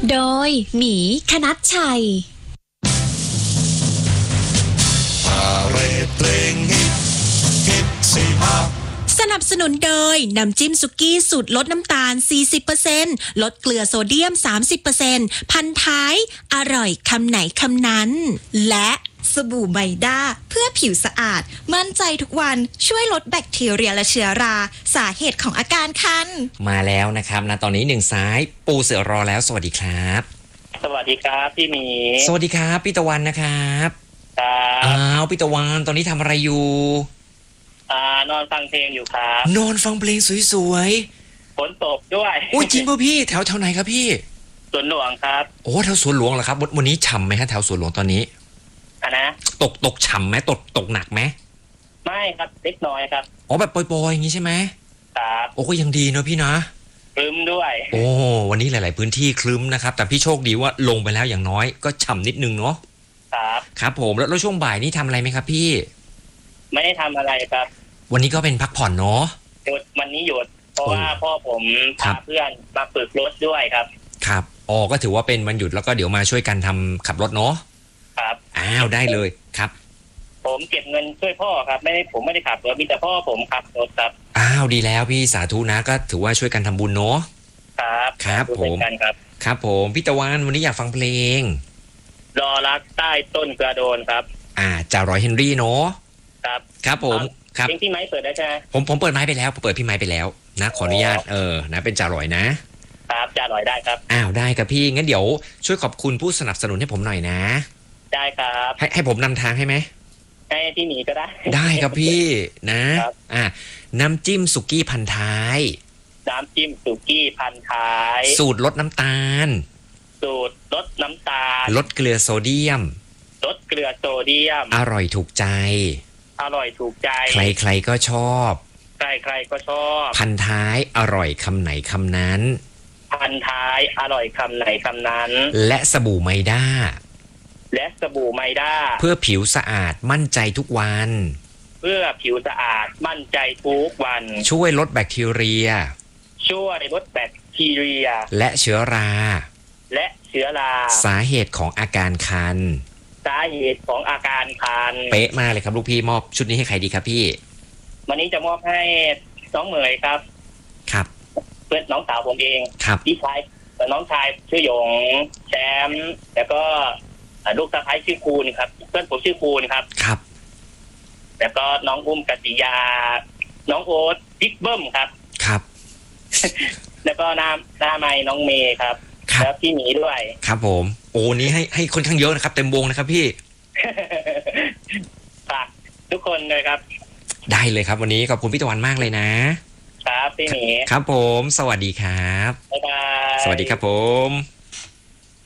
โดยหมีคณัชชัยสนับสนุนโดยน้ำจิ้มสุกี้สูตรลดน้ำตาล 40% ลดเกลือโซเดียม 30% พันท้ายอร่อยคำไหนคำนั้นและสบู่ไมด้าเพื่อผิวสะอาดมั่นใจทุกวันช่วยลดแบคทีเรียและเชื้อราสาเหตุของอาการคันมาแล้วนะครับนะตอนนี้หนึ่งสายปูเสือรอแล้วสวัสดีครับสวัสดีครับพี่หมีสวัสดีครับพี่ตะวันนะครับครับพี่ตะวันตอนนี้ทำอะไรอยู่นอนฟังเพลงอยู่ครับนอนฟังเพลงสวยๆฝนตกด้วยโอ้ยจริงป่ะพี่แถวไหนครับพี่สวนหลวงครับโอ้แถวสวนหลวงเหรอครับวันนี้ฉ่ำไหมฮะแถวสวนหลวงตอนนี้นะตกฉ่ำไหมตกหนักไหมไม่ครับเล็กน้อยครับอ๋อแบบปล่อยๆอย่างงี้ใช่ไหมครับโอ้ก็ยังดีเนาะพี่นะครึ้มด้วยโอ้วันนี้หลายๆพื้นที่ครึ้มนะครับแต่พี่โชคดีว่าลงไปแล้วอย่างน้อยก็ฉ่ำนิดนึงเนาะครับผมแล้วช่วงบ่ายนี้ทำอะไรไหมครับพี่ไม่ได้ทำอะไรครับวันนี้ก็เป็นพักผ่อนเนาะหยุดวันนี้หยุดเพราะว่าพ่อผมพาเพื่อนมาฝึกรถด้วยครับครับอ๋อก็ถือว่าเป็นวันหยุดแล้วก็เดี๋ยวมาช่วยกันทำขับรถเนาะครับได้เลยครับผมเก็บเงินช่วยพ่อครับผมไม่ได้ขับรถมีแต่พ่อผมขับรถครับดีแล้วพี่สาธุนะก็ถือว่าช่วยกันทำบุญเนาะครับผมครับผมพี่ตะวันวันนี้อยากฟังเพลงรอรักใต้ต้นกระโดนครับจ่ารอยเฮนรี่เนาะครับผมเพลงพี่ไม้เปิดได้ใช่ไหมผมเปิดไม้ไปแล้วผมเปิดพี่ไม้ไปแล้วนะขออนุญาตนะเป็นจ่ารอยนะครับจ่ารอยได้ครับได้ครับพี่งั้นเดี๋ยวช่วยขอบคุณผู้สนับสนุนให้ผมหน่อยนะได้ครับให้ผมนำทางให้ไหมให้พี่หมีก็ได้ได้ครับพี่นะน้ำจิ้มสุกี้พันท้ายน้ำจิ้มสุกี้พันท้ายสูตรลดน้ำตาลสูตรลดน้ำตาลลดเกลือโซเดียมลดเกลือโซเดียมอร่อยถูกใจใครๆก็ชอบใครๆก็ชอบพันท้ายอร่อยคำไหนคำนั้นพันท้ายอร่อยคำไหนคำนั้นและสบู่ไมด้าเพื่อผิวสะอาดมั่นใจทุกวันเพื่อผิวสะอาดมั่นใจทุกวันช่วยลดแบคทีเรียและเชื้อราสาเหตุของอาการคันเป๊ะมากเลยครับลูกพี่มอบชุดนี้ให้ใครดีครับพี่วันนี้จะมอบให้น้องเหมยครับเพื่อนน้องสาวผมเองพี่ชายน้องชายชื่อหยงแชมป์แล้วก็ลูกสะใภ้ชื่อคูณครับเพื่อนผมชื่อคูณครับแล้วก็น้องอุ้มกติยาน้องโอ๊ตบิ๊กเบิ้มครับแล้วก็หน้าไม้น้องเมย์ครับแล้วพี่หมีด้วยครับผมโอ้นี้ให้ค่อนข้างเยอะนะครับเต็มวงนะครับพี่ฝากทุกคนเลยครับได้เลยครับวันนี้ขอบคุณพี่ตะวันมากเลยนะครับพี่หมีครับผมสวัสดีครับบ๊ายบายสวัสดีครับผม